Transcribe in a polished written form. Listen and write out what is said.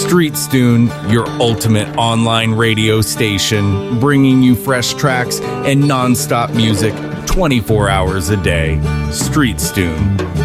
StreetStune, your ultimate online radio station, bringing you fresh tracks and non-stop music 24 hours a day. StreetStune.